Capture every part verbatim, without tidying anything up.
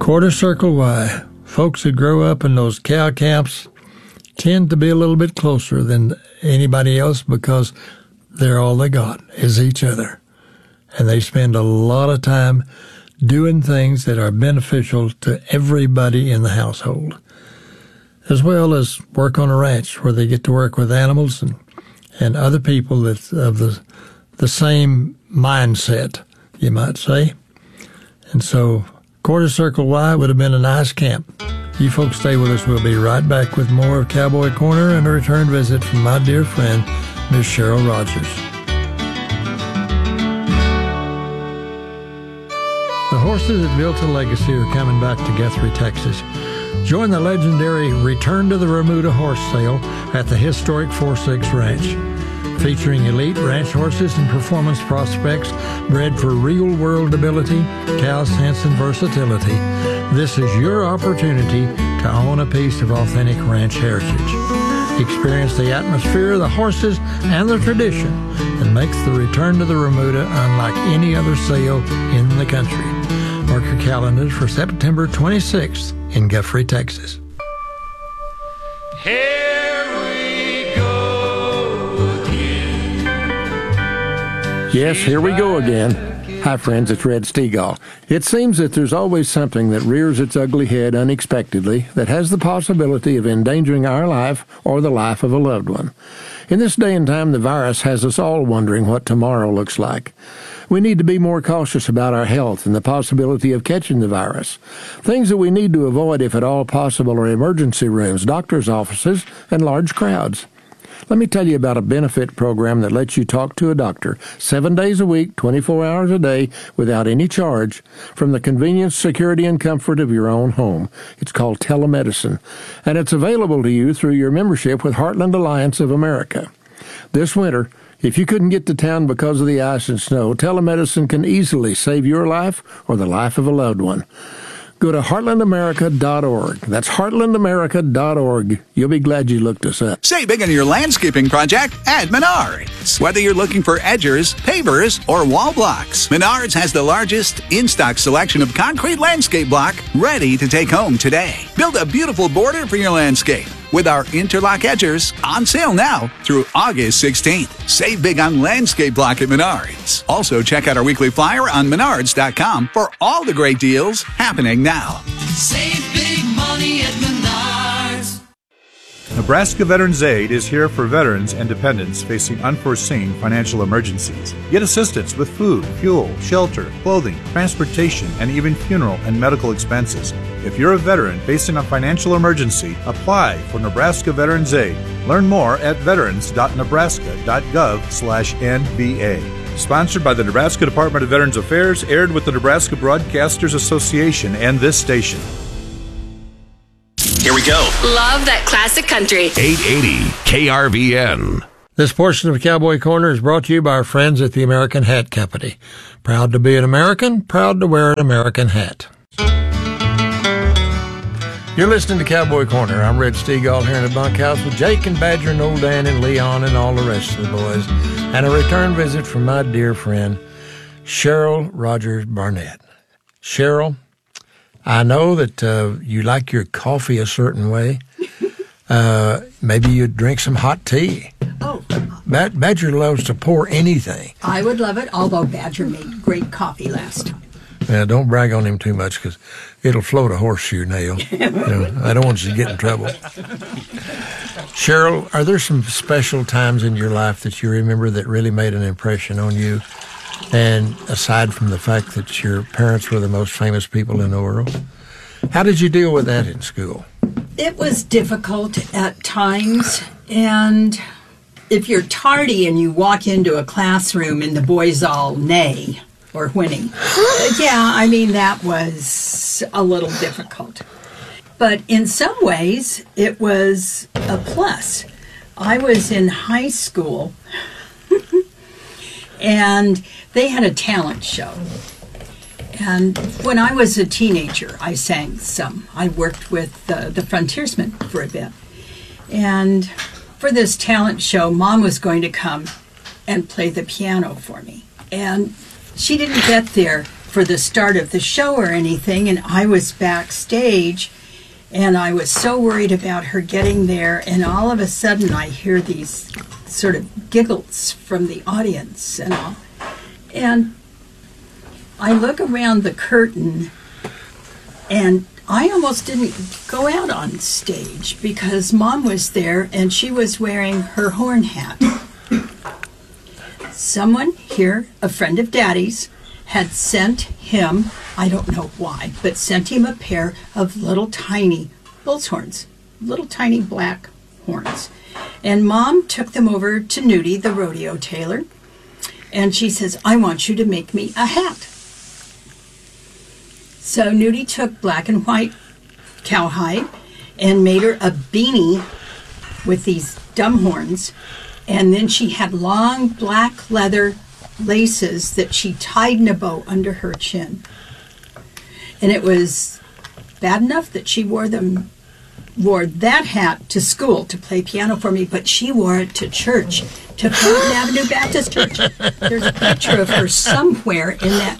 Quarter Circle Y. Folks who grow up in those cow camps tend to be a little bit closer than anybody else because they're all they got is each other. And they spend a lot of time doing things that are beneficial to everybody in the household, as well as work on a ranch where they get to work with animals and, and other people that of the the same mindset, you might say. And so Quarter Circle Y would have been a nice camp. You folks stay with us. We'll be right back with more of Cowboy Corner and a return visit from my dear friend, Miss Cheryl Rogers. The horses that built a legacy are coming back to Guthrie, Texas. Join the legendary Return to the Remuda horse sale at the historic four six Ranch. Featuring elite ranch horses and performance prospects bred for real-world ability, cow sense, and versatility, this is your opportunity to own a piece of authentic ranch heritage. Experience the atmosphere, the horses, and the tradition that makes the Return to the Remuda unlike any other sale in the country. Mark your calendars for September twenty-sixth in Guthrie, Texas. Here we go again. Yes, here we go again. Hi, friends, it's Red Stegall. It seems that there's always something that rears its ugly head unexpectedly that has the possibility of endangering our life or the life of a loved one. In this day and time, the virus has us all wondering what tomorrow looks like. We need to be more cautious about our health and the possibility of catching the virus. Things that we need to avoid, if at all possible, are emergency rooms, doctor's offices, and large crowds. Let me tell you about a benefit program that lets you talk to a doctor seven days a week, twenty-four hours a day, without any charge, from the convenience, security, and comfort of your own home. It's called telemedicine, and it's available to you through your membership with Heartland Alliance of America. This winter, if you couldn't get to town because of the ice and snow, telemedicine can easily save your life or the life of a loved one. Go to heartland america dot org. That's heartland america dot org. You'll be glad you looked us up. Save big on your landscaping project at Menards. Whether you're looking for edgers, pavers, or wall blocks, Menards has the largest in-stock selection of concrete landscape block ready to take home today. Build a beautiful border for your landscape with our interlock edgers on sale now through August sixteenth. Save big on landscape block at Menards. Also, check out our weekly flyer on menards dot com for all the great deals happening now. Save big money at Menards. Nebraska Veterans Aid is here for veterans and dependents facing unforeseen financial emergencies. Get assistance with food, fuel, shelter, clothing, transportation, and even funeral and medical expenses. If you're a veteran facing a financial emergency, apply for Nebraska Veterans Aid. Learn more at veterans dot nebraska dot gov slash N V A. Sponsored by the Nebraska Department of Veterans Affairs, aired with the Nebraska Broadcasters Association and this station. Here we go. Love that classic country. eight eighty K R V N. This portion of Cowboy Corner is brought to you by our friends at the American Hat Company. Proud to be an American, proud to wear an American hat. You're listening to Cowboy Corner. I'm Red Stegall here in the bunkhouse with Jake and Badger and Old Dan and Leon and all the rest of the boys. And a return visit from my dear friend, Cheryl Rogers Barnett. Cheryl, I know that uh, you like your coffee a certain way. Uh, maybe you drink some hot tea. Oh. Bad- Badger loves to pour anything. I would love it, although Badger made great coffee last time. Yeah, don't brag on him too much because it'll float a horseshoe nail. You know, I don't want you to get in trouble. Cheryl, are there some special times in your life that you remember that really made an impression on you? And aside from the fact that your parents were the most famous people in the world, how did you deal with that in school? It was difficult at times, and if you're tardy and you walk into a classroom and the boys all neigh or whinny, yeah, I mean, that was a little difficult. But in some ways, it was a plus. I was in high school, and they had a talent show. And when I was a teenager, I sang some. I worked with uh, the Frontiersmen for a bit. And for this talent show, Mom was going to come and play the piano for me. And she didn't get there for the start of the show or anything, and I was backstage, and I was so worried about her getting there, and all of a sudden I hear these sort of giggles from the audience and all. And I look around the curtain, and I almost didn't go out on stage because Mom was there and she was wearing her horn hat. Someone here, a friend of Daddy's, had sent him, I don't know why, but sent him a pair of little tiny bull's horns, little tiny black horns. And Mom took them over to Nudie, the rodeo tailor, and she says, I want you to make me a hat. So Nudie took black and white cowhide and made her a beanie with these dumb horns, and then she had long black leather laces that she tied in a bow under her chin. And it was bad enough that she wore them wore that hat to school to play piano for me, but she wore it to church, to Fountain Avenue Baptist Church. There's a picture of her somewhere in that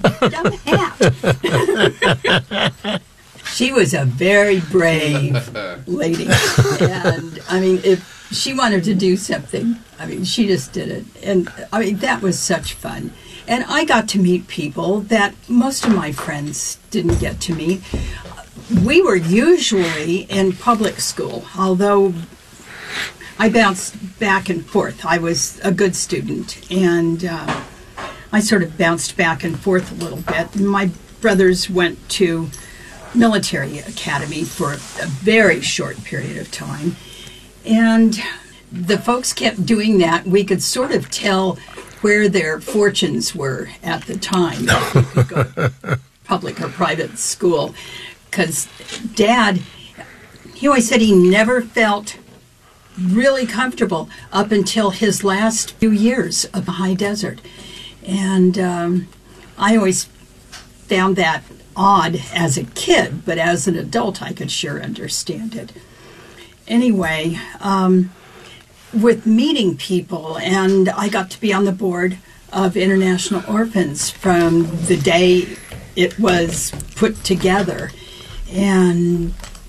dumb hat. She was a very brave lady. And, I mean, if she wanted to do something, I mean, she just did it. And, I mean, that was such fun. And I got to meet people that most of my friends didn't get to meet. We were usually in public school, although I bounced back and forth. I was a good student, and uh, I sort of bounced back and forth a little bit. My brothers went to military academy for a very short period of time, and the folks kept doing that. We could sort of tell where their fortunes were at the time. If you go to public or private school. Because Dad, he always said he never felt really comfortable up until his last few years of the high desert. And um, I always found that odd as a kid, but as an adult I could sure understand it. Anyway, um, with meeting people, and I got to be on the board of International Orphans from the day it was put together. And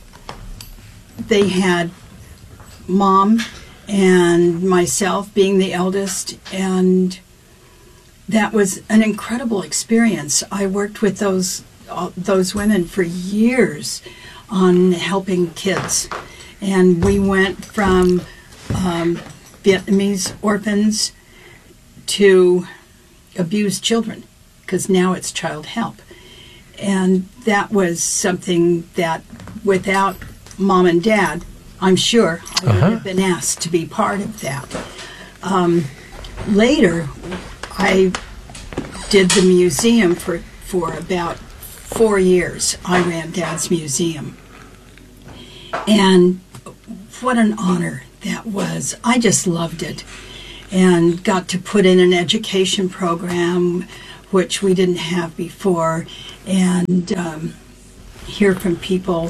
they had Mom and myself being the eldest, and that was an incredible experience. I worked with those uh, those women for years on helping kids, and we went from um, Vietnamese orphans to abused children, because now it's child help. And that was something that, without Mom and Dad, I'm sure I would Uh-huh. have been asked to be part of that. Um, later, I did the museum for, for about four years. I ran Dad's museum. And what an honor that was. I just loved it. And got to put in an education program, which we didn't have before, and um, hear from people.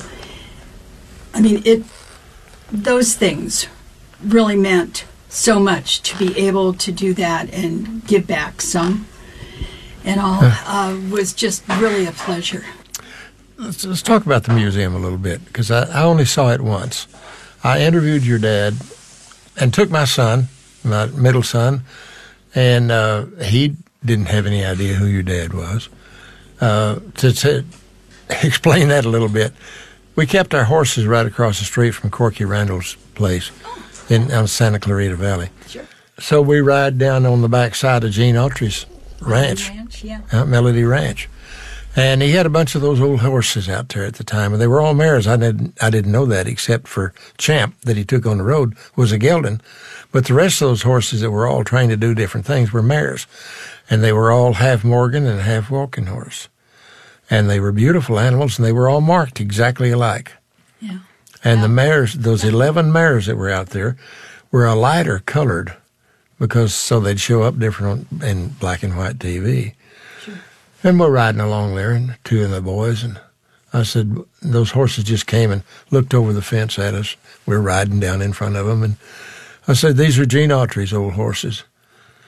I mean, it. Those things really meant so much to be able to do that and give back some, and all uh, was just really a pleasure. Let's, let's talk about the museum a little bit, because I, I only saw it once. I interviewed your dad and took my son, my middle son, and uh, he didn't have any idea who your dad was. Uh, to, to explain that a little bit, we kept our horses right across the street from Corky Randall's place in on Santa Clarita Valley. Sure. So we ride down on the back side of Gene Autry's ranch, Ranch, yeah. uh, Melody Ranch. And he had a bunch of those old horses out there at the time, and they were all mares. I didn't, I didn't know that, except for Champ that he took on the road was a gelding. But the rest of those horses that were all trained to do different things were mares. And they were all half Morgan and half walking horse. And they were beautiful animals, and they were all marked exactly alike. Yeah. And the mares, those eleven mares that were out there, were a lighter colored, because so they'd show up different on, in black and white T V. Sure. And we're riding along there, and two of the boys, and I said, those horses just came and looked over the fence at us. We're riding down in front of them, and I said, these are Gene Autry's old horses.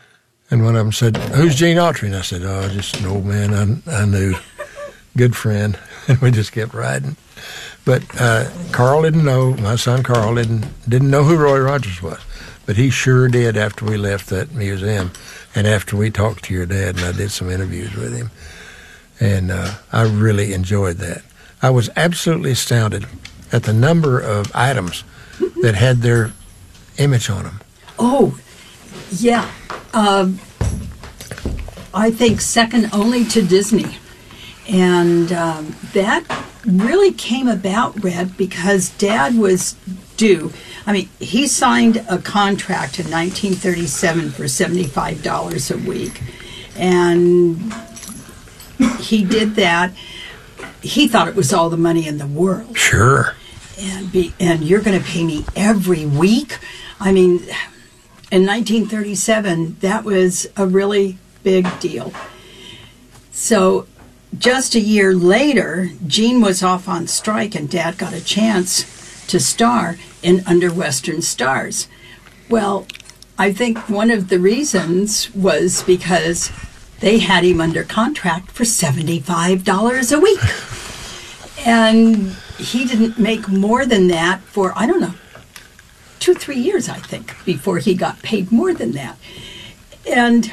And one of them said, "Who's Gene Autry?" And I said, "Oh, just an old man I, I knew, good friend." And we just kept riding. But uh, Carl didn't know, my son Carl didn't didn't know who Roy Rogers was. But he sure did after we left that museum and after we talked to your dad and I did some interviews with him. And uh, I really enjoyed that. I was absolutely astounded at the number of items that had their image on them. Oh, yeah. Um, I think second only to Disney. And um, that really came about, Red, because Dad was due. I mean, he signed a contract in nineteen thirty-seven for seventy-five dollars a week. And he did that. He thought it was all the money in the world. Sure. And be, and you're going to pay me every week? I mean, in nineteen thirty-seven, that was a really big deal. So just a year later, Gene was off on strike and Dad got a chance to star in Under Western Stars. Well, I think one of the reasons was because they had him under contract for seventy-five dollars a week. And he didn't make more than that for, I don't know, two, three years, I think, before he got paid more than that. And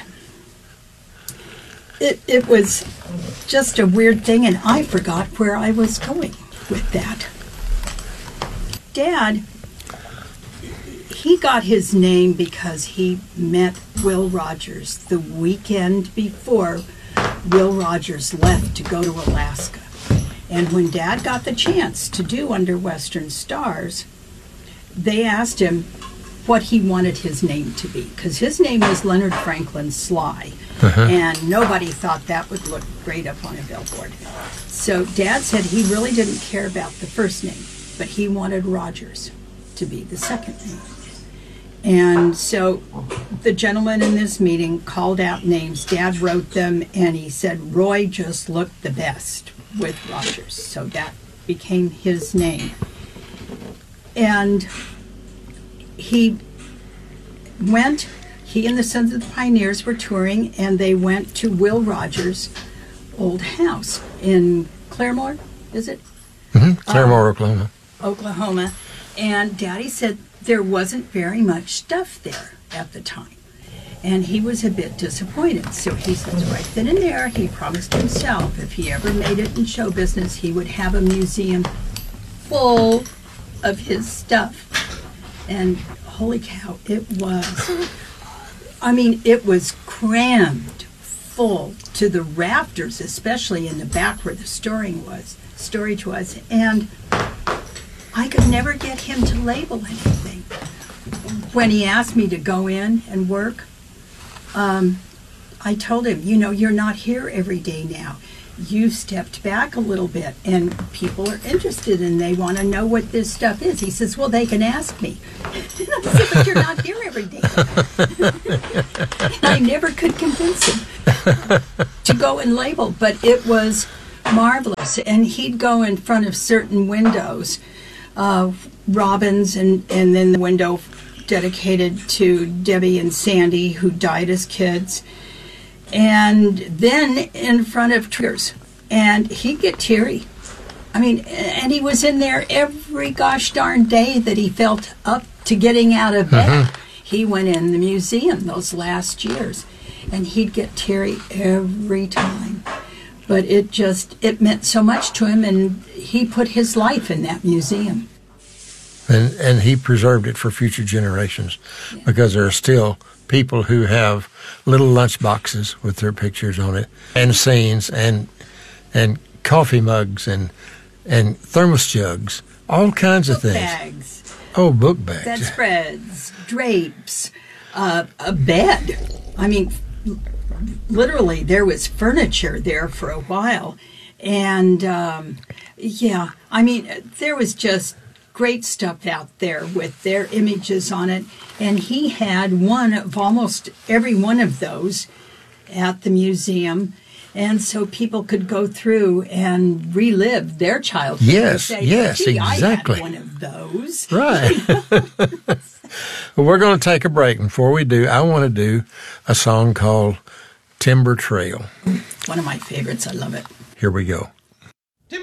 it, it was just a weird thing, and I forgot where I was going with that. Dad, he got his name because he met Will Rogers the weekend before Will Rogers left to go to Alaska. And when Dad got the chance to do Under Western Stars, they asked him what he wanted his name to be, because his name was Leonard Franklin Sly, uh-huh. and nobody thought that would look great up on a billboard. So Dad said he really didn't care about the first name, but he wanted Rogers to be the second name. And so the gentleman in this meeting called out names. Dad wrote them, and he said Roy just looked the best with Rogers. So that became his name. And he went, he and the Sons of the Pioneers were touring, and they went to Will Rogers' old house in Claremore, is it? Mm-hmm. Claremore, uh, Oklahoma. Oklahoma. And Daddy said there wasn't very much stuff there at the time. And he was a bit disappointed. So he says right then and there, he promised himself if he ever made it in show business, he would have a museum full of his stuff. And holy cow, it was. I mean, it was crammed full to the rafters, especially in the back where the storing was, storage was. And I could never get him to label anything. When he asked me to go in and work, um, I told him, you know, you're not here every day now. You stepped back a little bit, and people are interested, and they want to know what this stuff is. He says, well, they can ask me. And I said, but you're not here every day. And I never could convince him to go and label, but it was marvelous. And he'd go in front of certain windows, uh, Robin's, and, and then the window dedicated to Debbie and Sandy, who died as kids. And then in front of Triggers, and he'd get teary. I mean, and he was in there every gosh darn day that he felt up to getting out of bed. Mm-hmm. He went in the museum those last years, and he'd get teary every time. But it just, it meant so much to him, and he put his life in that museum. And and he preserved it for future generations, yeah. Because there are still people who have little lunch boxes with their pictures on it, and scenes, and and coffee mugs, and and thermos jugs, all kinds book of things. Bags. Oh, book bags. Bedspreads, drapes, uh, a bed. I mean, literally, there was furniture there for a while, and um, yeah, I mean, there was just great stuff out there with their images on it, and he had one of almost every one of those at the museum. And so people could go through and relive their childhood. Yes, and say, yes, Gee, exactly. I had one of those. Right. Well, we're going to take a break. And before we do, I want to do a song called Timber Trail. One of my favorites. I love it. Here we go.